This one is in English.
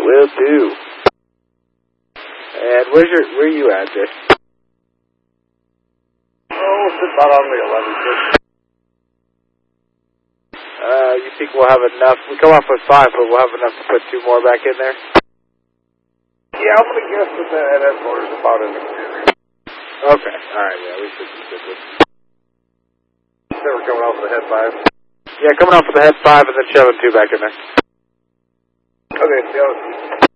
will do. And where you at, Jay? Oh, it's about on the 11. You think we'll have enough? We come off with 5, but we'll have enough to put 2 more back in there? Yeah, I'm going to guess that that headquarters is about in the clear. Okay, alright, yeah, we should be good with. They were coming off of the head 5? Yeah, coming off of the head 5 and then shoving 2 back in there. Okay, yeah.